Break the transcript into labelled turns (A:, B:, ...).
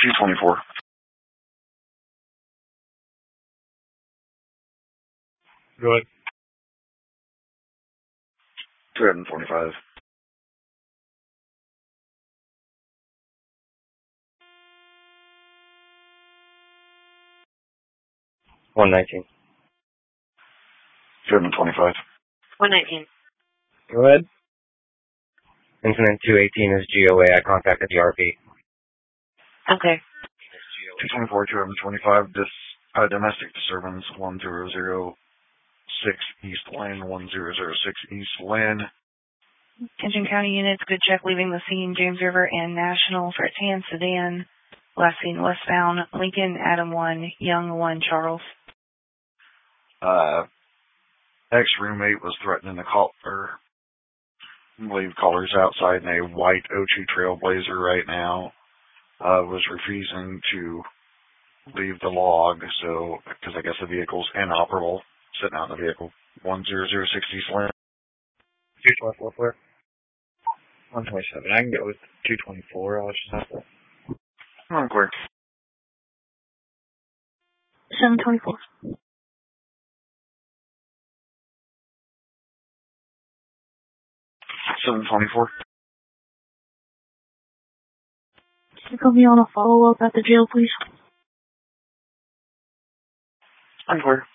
A: 224.
B: Go ahead.
A: 245.
B: 119.
A: 225.
C: 119.
B: Go ahead. Incident 218 is GOA. I contacted the RP.
C: Okay.
A: 224, 225. This domestic disturbance 1006 East Lane, 1006 East Lane.
C: Attention County units, good check leaving the scene. James River and National for a tan sedan. Last seen westbound. Lincoln, Adam 1, Young 1, Charles.
A: Ex-roommate was threatening to call her. I believe callers outside in a white O2 Trailblazer right now. Was refusing to leave the log, so, because I guess the vehicle's inoperable, sitting out in the vehicle. 1006 East Lane.
B: 224 clear. 127. I can go with 224. I'll just have to.
A: I'm clear.
C: 724.
A: 724.
C: Can you put me on a follow-up at the jail, please?
A: I'm clear.